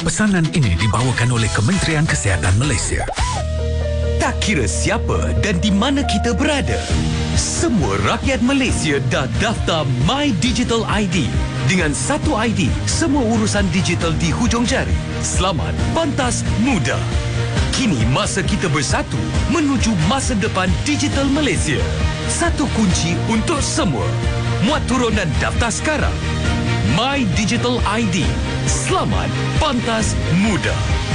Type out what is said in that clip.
Pesanan ini dibawakan oleh Kementerian Kesihatan Malaysia. Tak kira siapa dan di mana kita berada, semua rakyat Malaysia dah daftar My Digital ID. Dengan satu ID, semua urusan digital di hujung jari. Selamat, pantas, mudah. Kini masa kita bersatu menuju masa depan digital Malaysia. Satu kunci untuk semua. Muat turun dan daftar sekarang. My Digital ID. Selamat, pantas, mudah.